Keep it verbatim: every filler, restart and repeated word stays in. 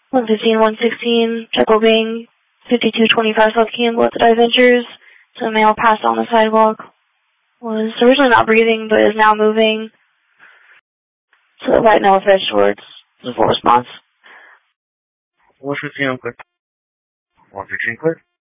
one fifteen, one sixteen, Jekyll Bing, fifty-two twenty-five South Campbell at the Ventures. So a male passed on the sidewalk. Was originally not breathing, but is now moving. So the white male fed towards the full response. one fifteen, clear. one fifteen, clear.